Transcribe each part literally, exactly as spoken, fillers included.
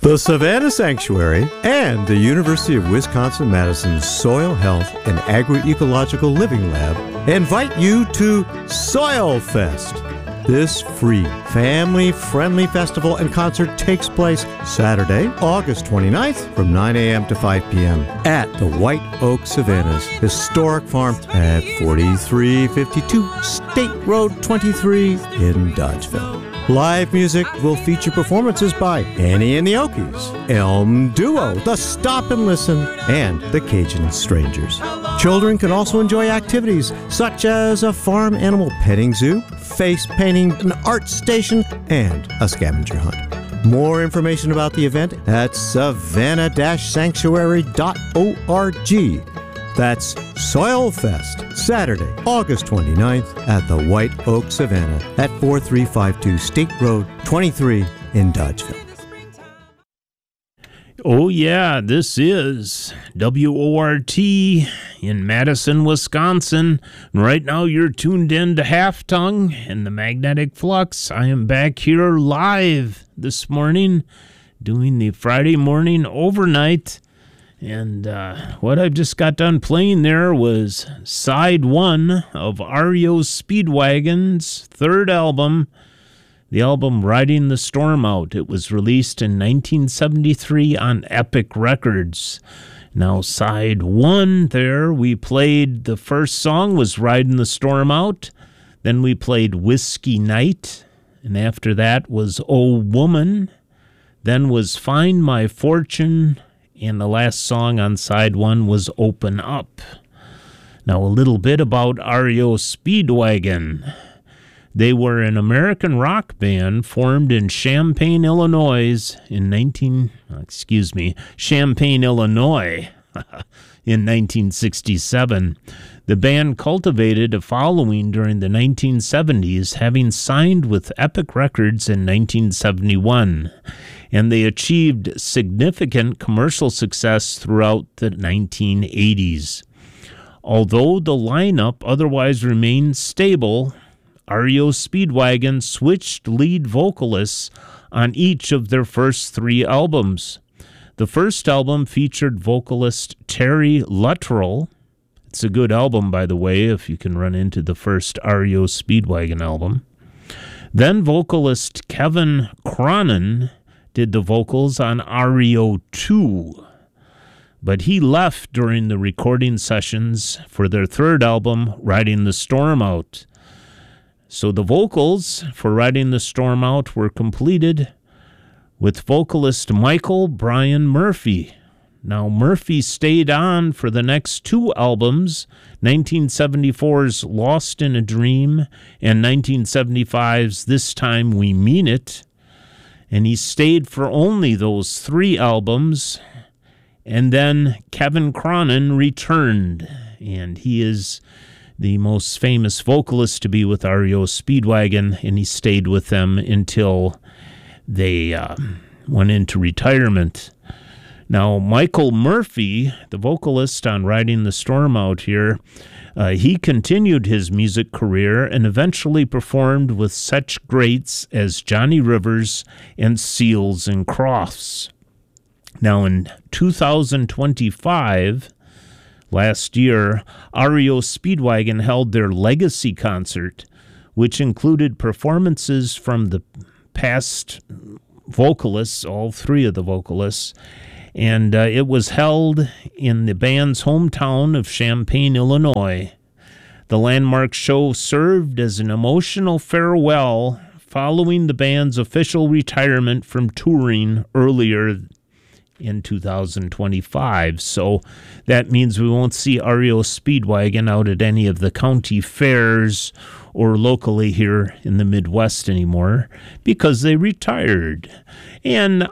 The Savannah Sanctuary and the University of Wisconsin-Madison's Soil Health and Agroecological Living Lab invite you to Soil Fest. This free, family-friendly festival and concert takes place Saturday, August twenty-ninth from nine a.m. to five p.m. at the White Oak Savannah's historic farm at forty-three fifty-two State Road twenty-three in Dodgeville. Live music will feature performances by Annie and the Okies, Elm Duo, The Stop and Listen, and the Cajun Strangers. Children can also enjoy activities such as a farm animal petting zoo, face painting, an art station, and a scavenger hunt. More information about the event at savannah dash sanctuary dot org. That's Soil Fest, Saturday, August twenty-ninth at the White Oak Savannah at forty-three fifty-two State Road twenty-three in Dodgeville. Oh, yeah, this is W O R T in Madison, Wisconsin. And right now you're tuned in to Half Tongue and the Magnetic Flux. I am back here live this morning doing the Friday morning overnight. And uh, what I've just got done playing there was side one of R E O Speedwagon's third album, the album Riding the Storm Out. It was released in nineteen seventy-three on Epic Records. Now, side one there, we played, the first song was Riding the Storm Out. Then we played Whiskey Night. And after that was Oh Woman. Then was Find My Fortune. And the last song on side one was Open Up. Now, a little bit about R E O Speedwagon. They were an American rock band formed in Champaign, Illinois in nineteen, excuse me, Champaign, Illinois in nineteen sixty-seven. The band cultivated a following during the nineteen seventies, having signed with Epic Records in nineteen seventy-one. And they achieved significant commercial success throughout the nineteen eighties. Although the lineup otherwise remained stable, R E O Speedwagon switched lead vocalists on each of their first three albums. The first album featured vocalist Terry Luttrell. It's a good album, by the way, if you can run into the first R E O Speedwagon album. Then vocalist Kevin Cronin did the vocals on R E O two, but he left during the recording sessions for their third album, Riding the Storm Out. So the vocals for Riding the Storm Out were completed with vocalist Michael Brian Murphy. Now, Murphy stayed on for the next two albums, nineteen seventy-four's Lost in a Dream and nineteen seventy-five's This Time We Mean It. And he stayed for only those three albums. And then Kevin Cronin returned. And he is the most famous vocalist to be with R E O Speedwagon. And he stayed with them until they uh, went into retirement. Now, Michael Murphy, the vocalist on Riding the Storm Out here, Uh, he continued his music career and eventually performed with such greats as Johnny Rivers and Seals and Crofts. Now, in two thousand twenty-five, last year, R E O Speedwagon held their Legacy Concert, which included performances from the past vocalists, all three of the vocalists, and uh, it was held in the band's hometown of Champaign, Illinois. The landmark show served as an emotional farewell following the band's official retirement from touring earlier in two thousand twenty-five. So that means we won't see R E O Speedwagon out at any of the county fairs or locally here in the Midwest anymore because they retired. And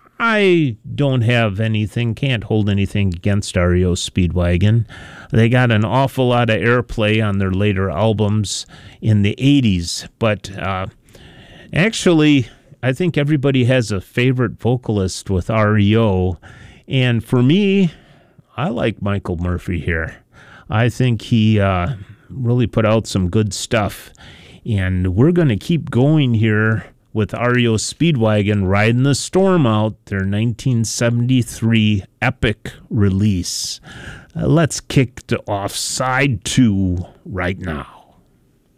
I don't have anything, can't hold anything against R E O Speedwagon. They got an awful lot of airplay on their later albums in the eighties, but uh, actually, I think everybody has a favorite vocalist with R E O, and for me, I like Michael Murphy here. I think he uh, really put out some good stuff, and we're going to keep going here with R E O Speedwagon Riding the Storm Out, their nineteen seventy-three epic release. Uh, let's kick to off side two right now.